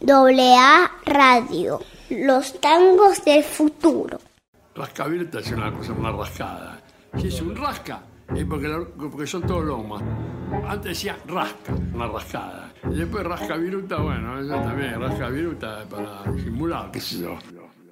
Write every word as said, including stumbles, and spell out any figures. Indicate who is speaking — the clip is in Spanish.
Speaker 1: doble A Radio, los tangos del futuro.
Speaker 2: Rascaviruta es una cosa más rascada. Si es un rasca, es porque, lo, porque son todos lomas. Antes decía rasca, una rascada. Y después rascaviruta, bueno, eso también, rascaviruta para simular, qué sé yo.